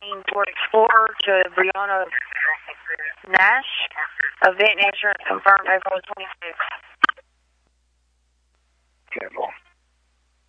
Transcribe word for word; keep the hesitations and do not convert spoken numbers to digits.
Ford Explorer to Brianna Nash. Event insurance confirmed April twenty-sixth.